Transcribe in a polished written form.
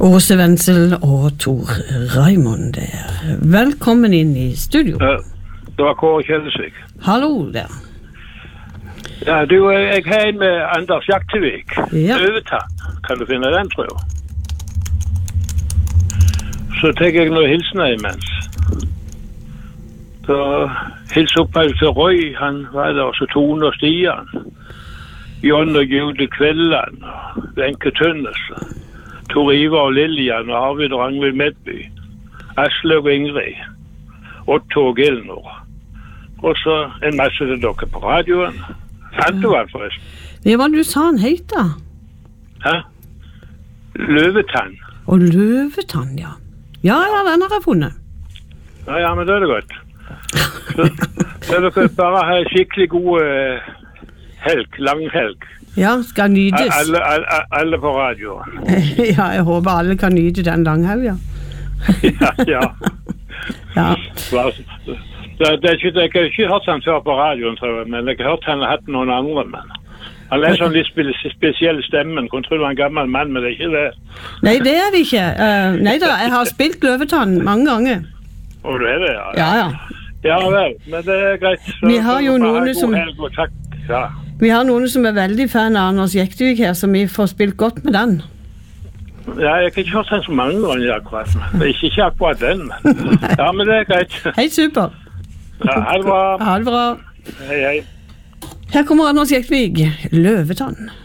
Åse Wenzel og Tor Raimond der. Velkommen inn i studio. Det var Kåre Kjellesvik. Hallo der. Ja, du, jeg har en med Anders Jaktevik. Ja. Øvetann. Kan du finne den, tror jeg? Så tenker jeg noe hilsener imens. Så hils opp meg til Roy, han var der, så Tone og Stian. Jon og Jude Kvelland, og Wenche Tønnesen. Tor Ivar og Lillian og Arvid og Angvild Medby. Aslaug og Ingrid. Otto og Gilnor. Og så en masse til dere på radioen. Fant du han forresten? Det var du sa han het da. Hæ? Løvetann. Og løvetann, ja. Ja, den har jeg funnet. Ja, men det er det godt. Så dere bare ha skikkelig god helg, lang helg. Ja, skal nytes. Alle på radioen. Ja, jeg håper alle kan nyte den langhelga. Ja. Ja. Jeg har ikke hørt han før på radioen, tror jeg, men jeg har hørt han har hatt noen andre, men han er sånn litt spesiell stemmen. Kunne tro det var en gammel mann, men det er ikke det. Nei, det er det ikke. Nei da, jeg har spilt løvetann mange ganger. Og du er det, ja? Ja. Ja vel, men det er greit. Så, Vi har jo noen som... Helg, og takk. Ja. Vi har noen som er veldig fan av Anders Jaktevik her, så vi får spilt godt med den. Ja, jeg har ikke hørt den så mange ganger akkurat. Det er ikke akkurat den. Ja, men det er greit. Hei, super. Ja, ha det bra. Ha det bra. Hei. Her kommer Anders Jaktevik, Løvetann.